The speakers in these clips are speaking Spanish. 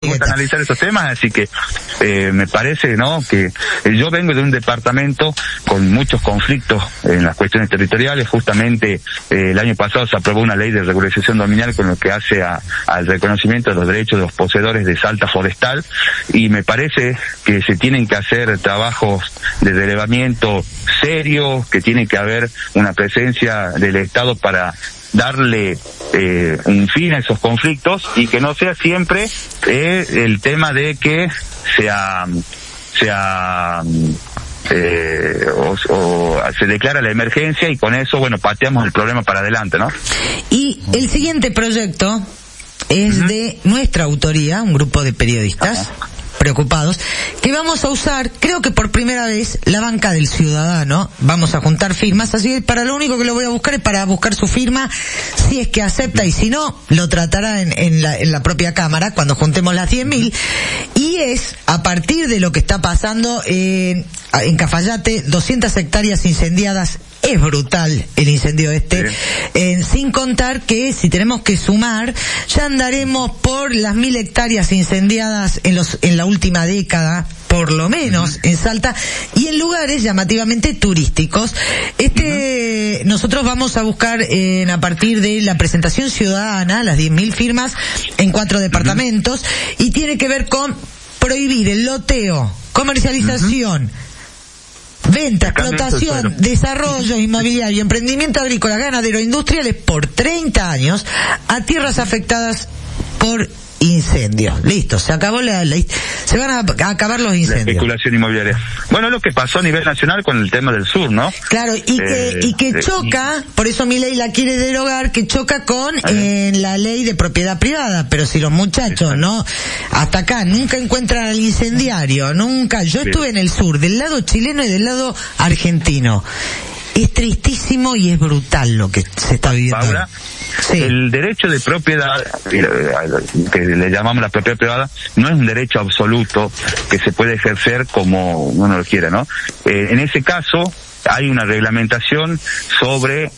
gusta analizar esos temas, así que me parece, ¿no?, que yo vengo de un departamento con muchos conflictos en las cuestiones territoriales. Justamente el año pasado se aprobó una ley de regularización dominial con lo que hace al reconocimiento de los derechos de los poseedores de salta forestal, y me parece que se tienen que hacer trabajos de relevamiento serios, que tiene que haber una presencia del Estado para darle un fin a esos conflictos, y que no sea siempre el tema de que se declara la emergencia y con eso, bueno, pateamos el problema para adelante, ¿no? Y el siguiente proyecto es de nuestra autoría, un grupo de periodistas preocupados, que vamos a usar, creo que por primera vez, la banca del ciudadano. Vamos a juntar firmas, así que para lo único que lo voy a buscar es para buscar su firma, si es que acepta, y si no, lo tratará en la propia Cámara cuando juntemos las 10.000, y es a partir de lo que está pasando en Cafayate, 200 hectáreas incendiadas. Es brutal el incendio sin contar que si tenemos que sumar, ya andaremos por las 1.000 hectáreas incendiadas en la última década, por lo menos, en Salta, y en lugares llamativamente turísticos. Nosotros vamos a buscar a partir de la presentación ciudadana, las 10.000 firmas en 4 departamentos, y tiene que ver con prohibir el loteo, comercialización, venta, explotación, desarrollo inmobiliario, emprendimiento agrícola, ganadero, industriales por 30 años a tierras afectadas por incendios. Listo, se acabó se van a acabar los incendios. La especulación inmobiliaria. Bueno, es lo que pasó a nivel nacional con el tema del sur, ¿no? Claro, y que choca, por eso mi ley la quiere derogar, que choca con la ley de propiedad privada. Pero si los muchachos, ¿no?, hasta acá nunca encuentran al incendiario, nunca. Yo estuve en el sur, del lado chileno y del lado argentino. Es tristísimo y es brutal lo que se está viviendo. Paula, el derecho de propiedad, que le llamamos la propiedad privada, no es un derecho absoluto que se puede ejercer como uno lo quiera, ¿no? En ese caso hay una reglamentación sobre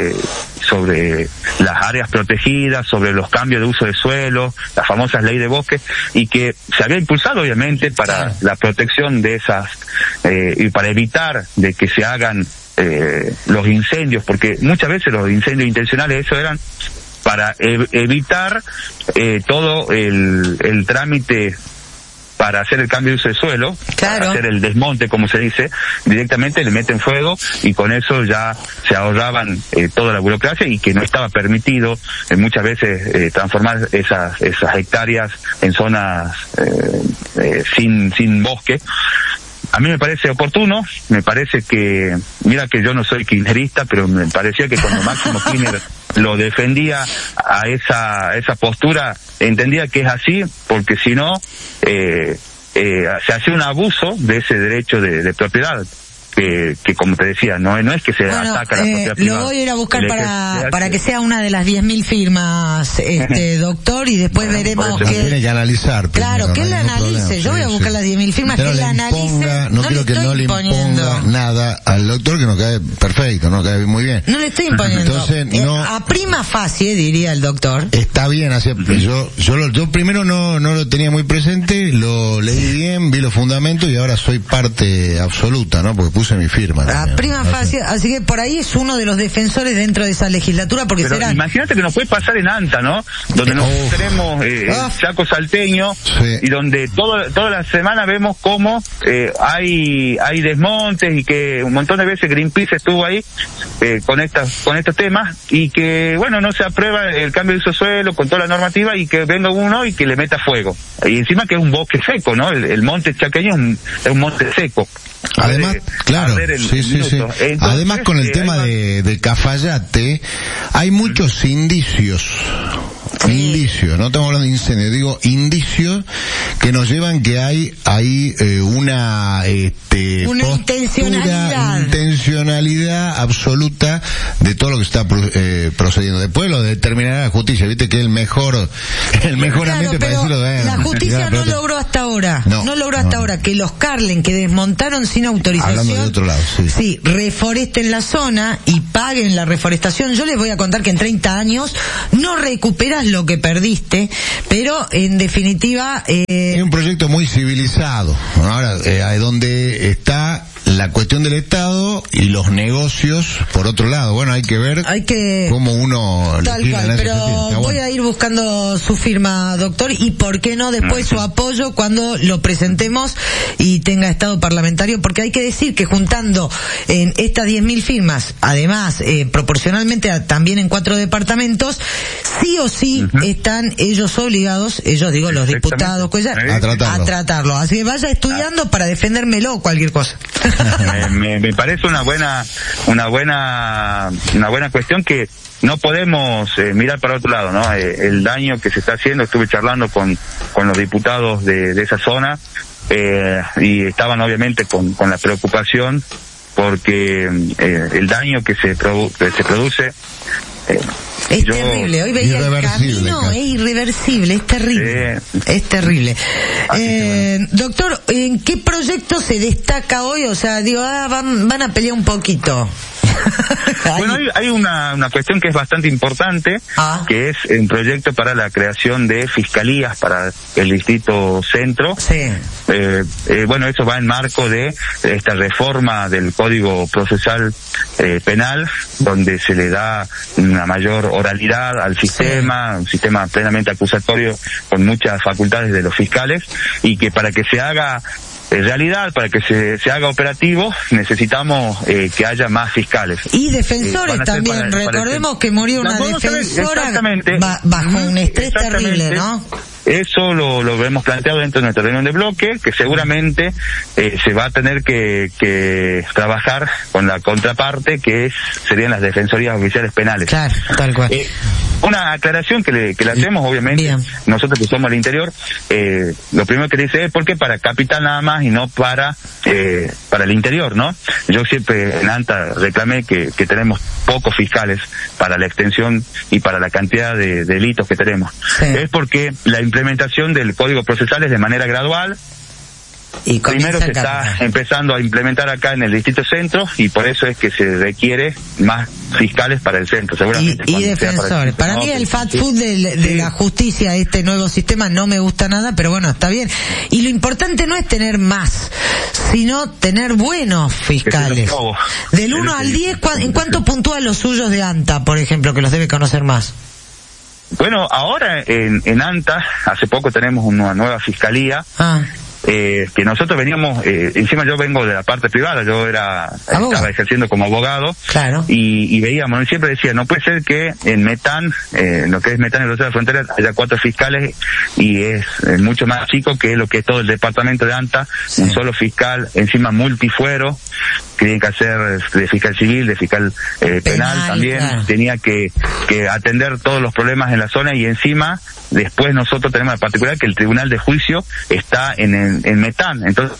las áreas protegidas, sobre los cambios de uso de suelo, las famosas ley de bosque, y que se había impulsado obviamente para la protección de esas y para evitar de que se hagan los incendios, porque muchas veces los incendios intencionales, eso eran para evitar todo el trámite para hacer el cambio de uso de suelo, para hacer el desmonte, como se dice, directamente le meten fuego y con eso ya se ahorraban toda la burocracia, y que no estaba permitido muchas veces transformar esas hectáreas en zonas sin bosque. A mí me parece oportuno, me parece que, mira que yo no soy kirchnerista, pero me parecía que cuando Máximo Kirchner lo defendía a esa postura, entendía que es así, porque si no, se hace un abuso de ese derecho de propiedad. Que como te decía, no es que se ataca la propiedad privada. Lo voy a ir a buscar para que sea una de las 10.000 firmas, doctor, y después veremos que tiene que analizar. Claro, que él la analice. Yo voy a buscar las 10.000 firmas, que él la analice. No quiero que no le imponga nada al doctor, que nos cae perfecto, nos cae muy bien. No le estoy imponiendo. Entonces, a prima facie, diría el doctor. Está bien, así, yo primero no lo tenía muy presente, lo leí bien, vi los fundamentos y ahora soy parte absoluta, ¿no? Porque puse mi firma. A prima facie, así que por ahí es uno de los defensores dentro de esa legislatura, porque pero imagínate que nos puede pasar en Anta, ¿no? Donde nosotros tenemos el Chaco salteño, y donde toda la semana vemos cómo hay desmontes, y que un montón de veces Greenpeace estuvo ahí con estos temas, y que bueno, no se aprueba el cambio de uso de suelo con toda la normativa, y que venga uno y que le meta fuego, y encima que es un bosque seco, ¿no? El monte chaqueño es un monte seco. Además, claro, sí. Entonces, además, con el tema de Cafayate, hay muchos indicios, no estamos hablando de incendio, digo indicios que nos llevan que hay una intencionalidad absoluta de todo lo que está procediendo. Después lo determinará la justicia, viste que es el mejor ambiente para decirlo. La justicia justicia no logró hasta ahora, que los Carlen que desmontaron sin autorización, hablando de otro lado, sí, reforesten la zona y paguen la reforestación. Yo les voy a contar que en 30 años no recuperas lo que perdiste, pero en definitiva es un proyecto muy civilizado. Ahora, donde está la cuestión del Estado y los negocios por otro lado. Bueno, hay que ver cómo uno tal cual, pero voy a ir buscando su firma, doctor, y por qué no después su apoyo cuando lo presentemos y tenga estado parlamentario, porque hay que decir que juntando en estas 10.000 firmas, además proporcionalmente también en 4 departamentos, sí o sí están ellos obligados, los diputados, a tratarlo. Así que vaya estudiando para defendérmelo cualquier cosa. me parece una buena cuestión que no podemos mirar para otro lado, ¿no? El daño que se está haciendo, estuve charlando con los diputados de esa zona, y estaban obviamente con la preocupación porque el daño que se produce es terrible. Hoy veía el camino, es irreversible, es terrible. Es terrible. Doctor, ¿en qué proyecto se destaca hoy? O sea, van a pelear un poquito. Bueno, hay una cuestión que es bastante importante, que es un proyecto para la creación de fiscalías para el distrito centro. Sí. Bueno, eso va en marco de esta reforma del Código Procesal Penal, donde se le da una mayor oralidad al sistema, un sistema plenamente acusatorio con muchas facultades de los fiscales, y que para que se haga realidad, para que se haga operativo, necesitamos que haya más fiscales. Y defensores también, recordemos que murió una defensora bajo un estrés terrible, ¿no? Eso lo hemos planteado dentro de nuestra reunión de bloque, que seguramente se va a tener que trabajar con la contraparte, que serían las defensorías oficiales penales. Claro, tal cual. Una aclaración que le hacemos, obviamente, bien. Nosotros que somos al interior, lo primero que dice es ¿por qué para capital nada más y no para el interior, ¿no? Yo siempre en ANTA reclamé que tenemos pocos fiscales para la extensión y para la cantidad de delitos que tenemos. Sí. Es porque la implementación del Código Procesal es de manera gradual. Y primero se está empezando a implementar acá en el Distrito Centro, y por eso es que se requiere más fiscales para el centro, seguramente. Y defensores. Para mí el fast food de la justicia, este nuevo sistema, no me gusta nada, pero bueno, está bien. Y lo importante no es tener más, sino tener buenos fiscales. Del 1 al 10, ¿en cuánto puntúan los suyos de ANTA, por ejemplo, que los debe conocer más? Bueno, ahora en ANTA, hace poco tenemos una nueva fiscalía, que nosotros veníamos, encima yo vengo de la parte privada, yo estaba ejerciendo como abogado, claro. y veíamos, siempre decía, no puede ser que en Metán, lo que es Metán y Rosario de la Frontera, haya 4 fiscales, y es mucho más chico que lo que es todo el departamento de ANTA, un solo fiscal, encima multifuero, que tiene que hacer de fiscal civil, de fiscal penal también, claro. Tenía que atender todos los problemas en la zona, y encima después nosotros tenemos la particular que el Tribunal de Juicio está en Metán, entonces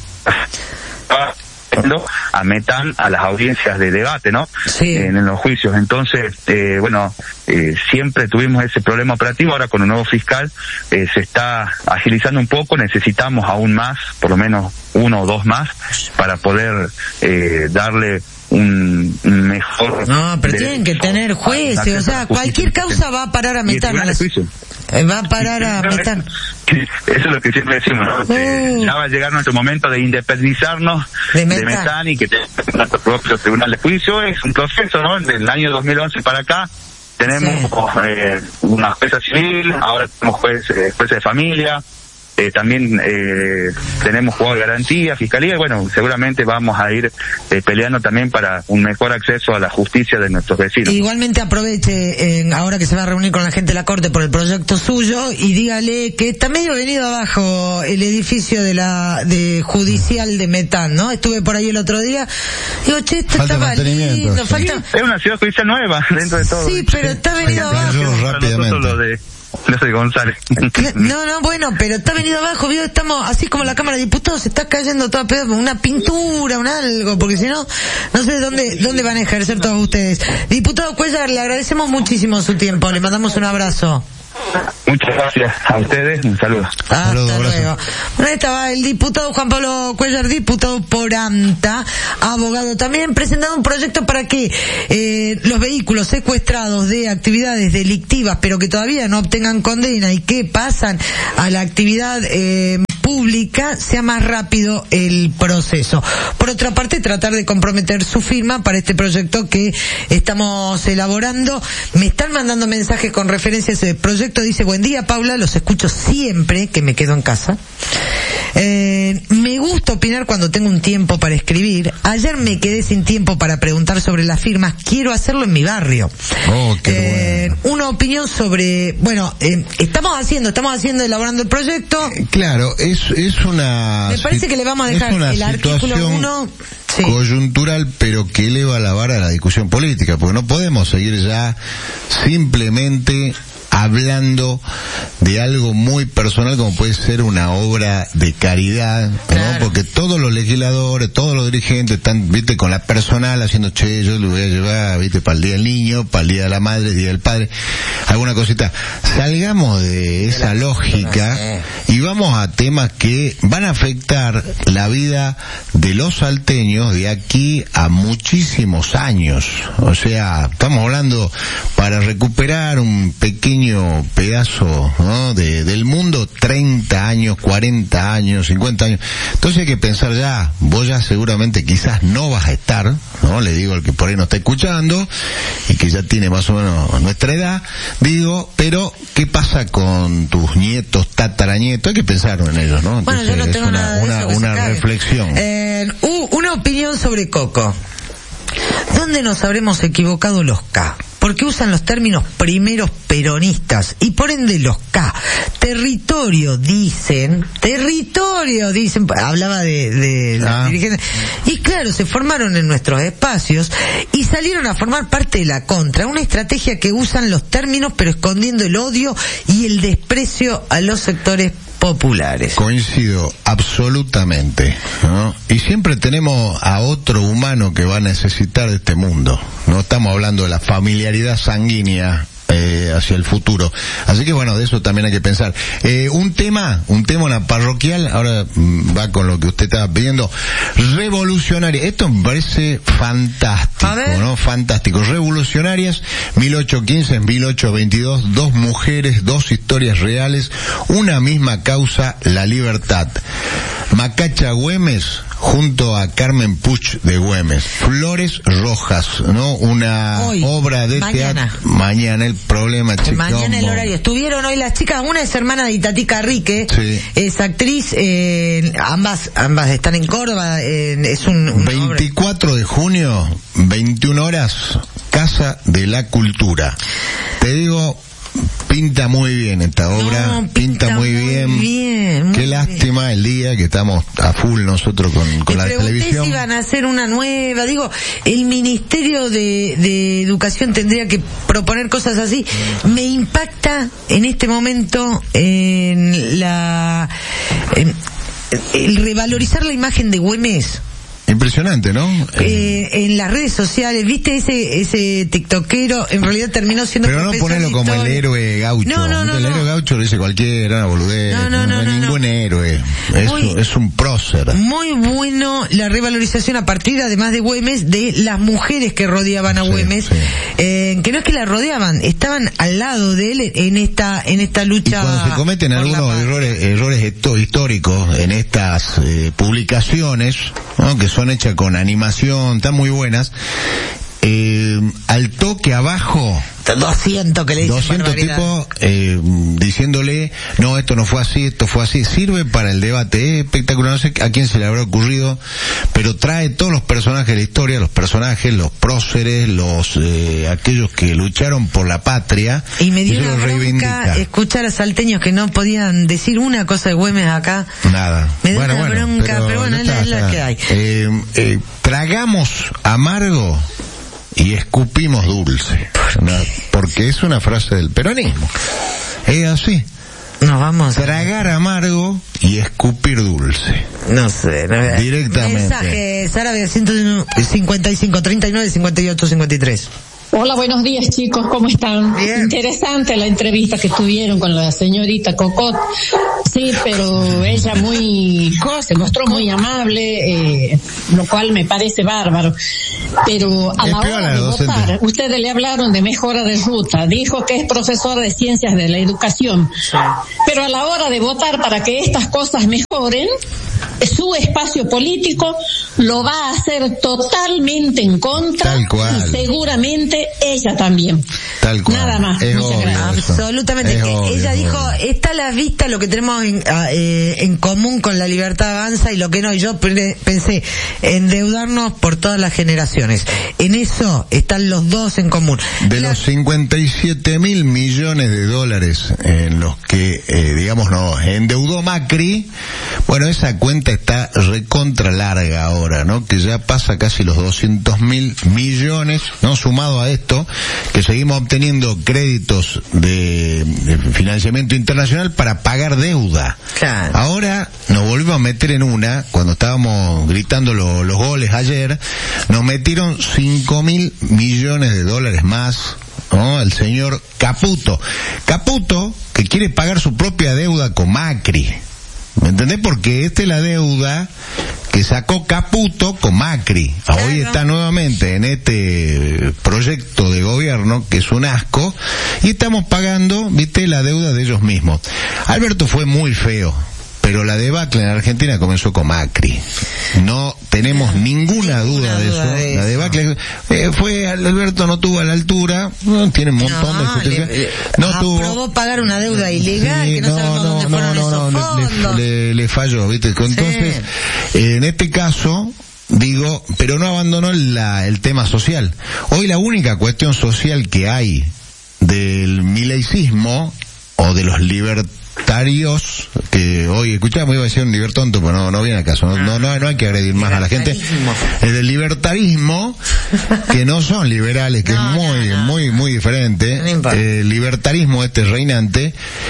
a Metán a las audiencias de debate, ¿no? Sí. En los juicios. Entonces, siempre tuvimos ese problema operativo. Ahora con un nuevo fiscal se está agilizando un poco. Necesitamos aún más, por lo menos 1 o 2 más, para poder darle un mejor... No, pero tienen que tener jueces, o sea, cualquier causa va a parar a Metán. Va a parar a Metán. Eso es lo que siempre decimos, ¿no? Ya va a llegar nuestro momento de independizarnos de Metán y que tengamos nuestro propio tribunal de juicio. Es un proceso, ¿no? Del año 2011 para acá tenemos una jueza civil, ahora tenemos jueces de familia, también tenemos jugador de garantía, fiscalía, y bueno, seguramente vamos a ir peleando también para un mejor acceso a la justicia de nuestros vecinos. Igualmente aproveche, ahora que se va a reunir con la gente de la Corte por el proyecto suyo, y dígale que está medio venido abajo el edificio de judicial de Metán, ¿no? Estuve por ahí el otro día, digo, che, esto estaba lindo, es una ciudad judicial nueva dentro de todo. Sí, pero está venido abajo. No soy González. No, bueno, pero está venido abajo, ¿vio? Estamos, así como la Cámara de Diputados, se está cayendo toda pedazo, una pintura, un algo, porque si no, no sé dónde van a ejercer todos ustedes. Diputado Cuéllar, le agradecemos muchísimo su tiempo, le mandamos un abrazo. Muchas gracias a ustedes, un saludo. Hasta luego. Bueno, ahí estaba el diputado Juan Pablo Cuellar, diputado por AMTA, abogado también, presentando un proyecto para que los vehículos secuestrados de actividades delictivas, pero que todavía no obtengan condena y que pasan a la actividad pública, sea más rápido el proceso. Por otra parte, tratar de comprometer su firma para este proyecto que estamos elaborando. Me están mandando mensajes con referencia a ese proyecto. Dice: buen día, Paula, los escucho siempre que me quedo en casa. Me gusta opinar cuando tengo un tiempo para escribir. Ayer me quedé sin tiempo para preguntar sobre las firmas. Quiero hacerlo en mi barrio. Qué bueno. Una opinión sobre, estamos haciendo, elaborando el proyecto. Claro, es una... Me parece que le vamos a dejar el artículo 1... Sí. Coyuntural, pero que eleva la vara a la discusión política, porque no podemos seguir ya simplemente hablando de algo muy personal como puede ser una obra de caridad, ¿no? Claro. Porque todos los legisladores, todos los dirigentes están, viste, con la personal haciendo, yo lo voy a llevar, viste, para el Día del Niño, para el Día de la Madre, Día del Padre, alguna cosita. Salgamos de esa lógica y vamos a temas que van a afectar la vida de los salteños de aquí a muchísimos años. O sea, estamos hablando para recuperar un pequeño pedazo, ¿no? del mundo, 30 años, 40 años, 50 años. Entonces hay que pensar ya, vos ya seguramente quizás no vas a estar, ¿no? Le digo al que por ahí no está escuchando y que ya tiene más o menos nuestra edad, digo, pero ¿qué pasa con tus nietos, tataranietos? Hay que pensar en ellos, ¿no? Entonces, bueno, yo no tengo una reflexión. Una opinión sobre Coco. ¿Dónde nos habremos equivocado los K? Porque usan los términos primeros peronistas y por ende los K. Territorio dicen, hablaba de los dirigentes. Y claro, se formaron en nuestros espacios y salieron a formar parte de la contra. Una estrategia que usan los términos pero escondiendo el odio y el desprecio a los sectores populares. Coincido absolutamente, ¿no? Y siempre tenemos a otro humano que va a necesitar de este mundo. No estamos hablando de la familiaridad sanguínea hacia el futuro. Así que bueno, de eso también hay que pensar. Un tema en la parroquial, ahora va con lo que usted estaba pidiendo, revolucionaria. Esto me parece fantástico, ¿no? Fantástico. Revolucionarias, 1815-1822, 2 mujeres, 2 historias reales, una misma causa, la libertad. Macacha Güemes junto a Carmen Puch de Güemes. Flores Rojas, ¿no? Una obra de teatro. Mañana el problema, chicos. Mañana el horario. Estuvieron hoy las chicas, una es hermana de Itatí Carrique, sí. Es actriz, ambas están en Córdoba, es un 24 de junio, 21 horas, Casa de la Cultura. Te digo, pinta muy bien esta obra, pinta muy bien. Qué lástima el día que estamos a full nosotros con la televisión. Si iban a hacer una nueva, el Ministerio de Educación tendría que proponer cosas así. Me impacta en este momento el revalorizar la imagen de Güemes. Impresionante, ¿no? En las redes sociales, ¿viste ese tiktokero? En realidad terminó siendo... Pero no ponerlo como el héroe gaucho. No. El héroe gaucho lo dice cualquiera, una boludez. No, ningún héroe. Es un prócer. Muy bueno la revalorización a partir, además de Güemes, de las mujeres que rodeaban a Güemes. Sí. Que no es que la rodeaban, estaban al lado de él en esta lucha. Y cuando se cometen algunos errores históricos en estas publicaciones, ¿no? Que son hechas con animación, están muy buenas, al toque abajo 200 que le dicen 200 tipos diciéndole, no, esto no fue así, esto fue así. Sirve para el debate, es espectacular. No sé a quién se le habrá ocurrido, pero trae todos los personajes de la historia, los próceres, aquellos que lucharon por la patria, y me dio una bronca escuchar a salteños que no podían decir una cosa de Güemes acá. Nada. Me dio una bronca, pero bueno, es la que hay. Tragamos amargo y escupimos dulce, porque es una frase del peronismo. Es así. Nos vamos. Tragar amargo y escupir dulce. No sé. Directamente. Mensaje, Sara, 155 39 58 53. Hola, buenos días, chicos, ¿cómo están? Bien. Interesante la entrevista que tuvieron con la señorita Cocot. Sí, pero ella se mostró muy amable, lo cual me parece bárbaro. Pero a la hora de votar, ustedes le hablaron de mejora de ruta, dijo que es profesor de ciencias de la educación. Sí. Pero a la hora de votar para que estas cosas mejoren, su espacio político lo va a hacer totalmente en contra. Tal cual. Y seguramente ella también. Tal cual. Nada más. Muchas gracias. Absolutamente. Ella dijo, está a la vista lo que tenemos en común con la Libertad Avanza y lo que no. Y yo pensé, endeudarnos por todas las generaciones. En eso están los dos en común. De los 57.000 millones de dólares en los que, nos endeudó Macri, bueno, esa cuenta está recontra larga ahora, ¿no? Que ya pasa casi los 200.000 millones, ¿no? Sumado a esto, que seguimos obteniendo créditos de financiamiento internacional para pagar deuda. Claro. Ahora nos volvimos a meter en una, cuando estábamos gritando los goles ayer, nos metieron 5.000 millones de dólares más, ¿no? El señor Caputo, que quiere pagar su propia deuda con Macri. ¿Me entendés? Porque esta es la deuda que sacó Caputo con Macri. Claro. Hoy está nuevamente en este proyecto de gobierno, que es un asco, y estamos pagando, la deuda de ellos mismos. Alberto fue muy feo, pero la debacle en Argentina comenzó con Macri. No tenemos ninguna duda de eso. La debacle Alberto no tuvo a la altura, tiene un montón de justificaciones. Aprobó pagar una deuda ilegal, que no sabemos dónde fueron esos fondos. Le falló, Entonces, en este caso, pero no abandonó el tema social. Hoy la única cuestión social que hay del mileicismo o de los libertarios, que hoy escuchamos, iba a decir un libertonto, pero no viene al caso, no hay que agredir más a la gente. El del libertarismo, que no son liberales, que es muy diferente. El libertarismo reinante,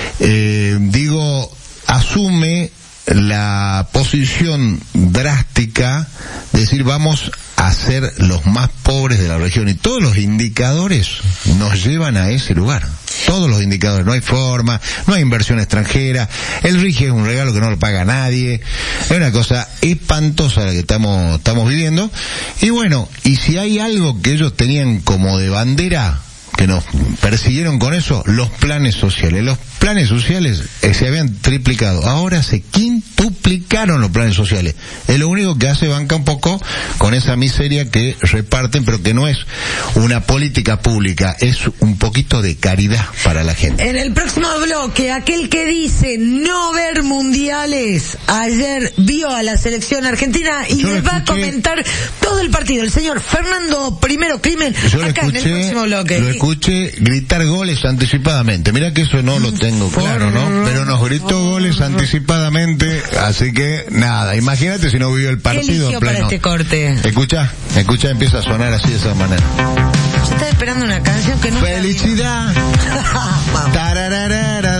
asume la posición drástica de decir vamos a ser los más pobres de la región, y todos los indicadores nos llevan a ese lugar. Todos los indicadores, no hay forma, no hay inversión extranjera, el RIGI es un regalo que no lo paga nadie, es una cosa espantosa la que estamos viviendo. Y bueno, y si hay algo que ellos tenían como de bandera, que nos persiguieron con eso, los planes sociales. Los planes sociales se habían triplicado, ahora se quintuplicaron los planes sociales. Es lo único que hace banca un poco con esa miseria que reparten, pero que no es una política pública, es un poquito de caridad para la gente. En el próximo bloque, aquel que dice no ver mundiales, ayer vio a la selección argentina y les va a comentar todo el partido. El señor Fernando Primero Crimen, acá en el próximo bloque. Lo escuché gritar goles anticipadamente. Mira que eso no lo tengo claro, ¿no? Pero nos gritó goles anticipadamente, así que nada, imagínate si no vio el partido en pleno. Para este corte? Escucha, empieza a sonar así de esa manera. Yo estaba esperando una canción que no... ¡Felicidad! Tarararara.